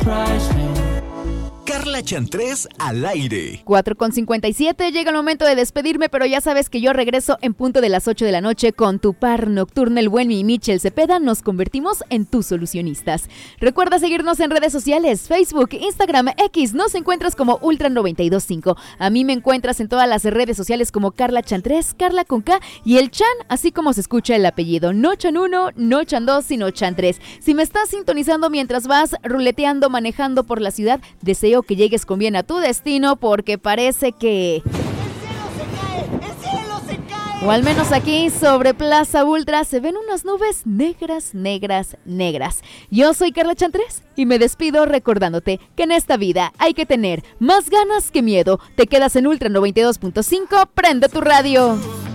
Carla Chantrés al aire. 4:57, llega el momento de despedirme, pero ya sabes que yo regreso en punto de las 8 de la noche con tu par nocturna, el buen y Michel Cepeda. Nos convertimos en tus solucionistas. Recuerda seguirnos en redes sociales, Facebook, Instagram, X. Nos encuentras como Ultra 925. A mí me encuentras en todas las redes sociales como Carla Chantrés, Carla con K y el Chan, así como se escucha el apellido. No Chan 1, no Chan 2, sino Chan 3. Si me estás sintonizando mientras vas ruleteando, manejando por la ciudad, deseo que llegues con bien a tu destino, porque parece que... ¡El cielo se cae! O al menos aquí sobre Plaza Ultra se ven unas nubes negras, negras, negras. Yo soy Carla Chantrés y me despido recordándote que en esta vida hay que tener más ganas que miedo. Te quedas en Ultra 92.5, prende tu radio.